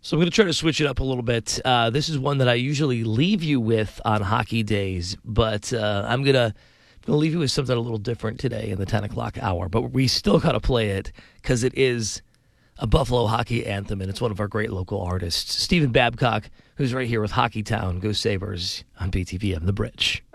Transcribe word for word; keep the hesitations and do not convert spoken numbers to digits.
So I'm going to try to switch it up a little bit. Uh, this is one that I usually leave you with on hockey days, but uh, I'm going to leave you with something a little different today in the ten o'clock hour. But we still got to play it because it is a Buffalo hockey anthem, and it's one of our great local artists, Stephen Babcock, who's right here with Hockey Town. Go Sabres on B T V M, The Bridge.